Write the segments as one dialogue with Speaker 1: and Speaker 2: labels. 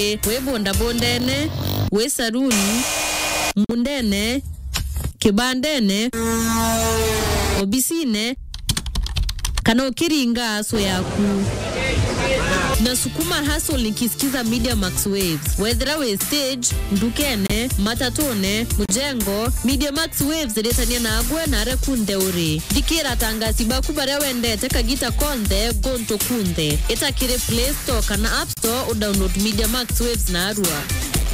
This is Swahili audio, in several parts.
Speaker 1: we bonda bondene, we saruni, mundene, kibandene, obisine, kana ukiringa aso yaku. Na sukuma hustle nikisikiza Media Max Waves. Whether we stage, ndukene, matatone, mujengo, Media Max Waves retania na agwe na rekunde uri. Dikira tangasi bakubare wende teka gita konde, gonto kunde. Eta kire Play Store kana App Store o download Media Max Waves na arua.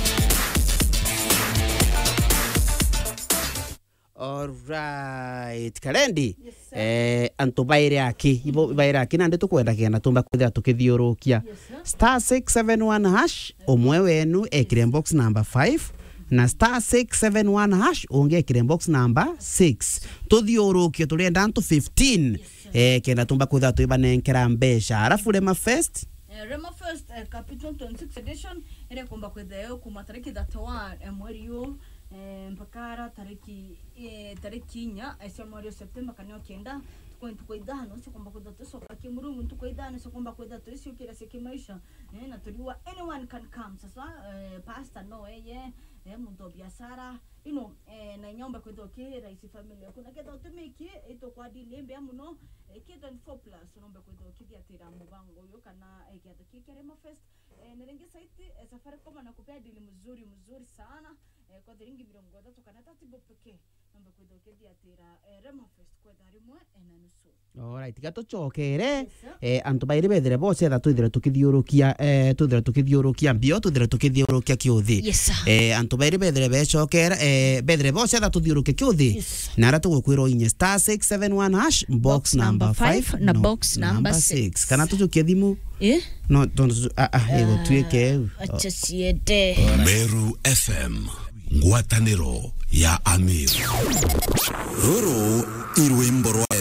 Speaker 2: Alright, Karendi. Yes, anto baire aki, ibo baire aki nande tukwenda kena tumba kwithira tukithiurukia. Star 671 hash omwe wenu ekire box number 5 na star 671 hash onge ekire box number 6. Tuthiurukia turenda ntu 15. Kena tumba kwithira tuibanenkera mbesha. Arafu Rema Fest
Speaker 3: Rema Fest Capital 26 edition ere kumba kwithira kuma tariki 31 mweri yu mpakara tariki nya ese mwezi Septemba kanyo kenda tukoidano se kwamba kwenda tusoka kimurungu tukoidano se kwamba kwenda tuisi ukira se kimaisha na tuliwa anyone can come sasa pastor no muntu biashara na nyomba kwenda okira isi familia kuna keda utumiki ito kwa dilembe muno keda 4+ nomba kwenda okidia tira mubango yo kana keda kikere Fest nerenge site safari kama nakupea dili mzuri sana kwa diringi mirongo 3 kana 3 bopeke nomba kwenda okidia tira Rema Fest kwa darimwe na nusu.
Speaker 2: Alright, gato chokere antu baire bethere bose da tuithira tukithiurukia mbio tuithira tukithiurukia kiuthi. Antu baire bethere becokera bethere bose da tuthiurukia kiuthi. Na ara tugukwiro inye star 671 hash box number 5
Speaker 3: na box number 6.
Speaker 2: Kana tujukie thimu? No don't ego tuike.
Speaker 3: Acha siete.
Speaker 4: Meru FM ngwataniro ya Amir. Ruru irwimbo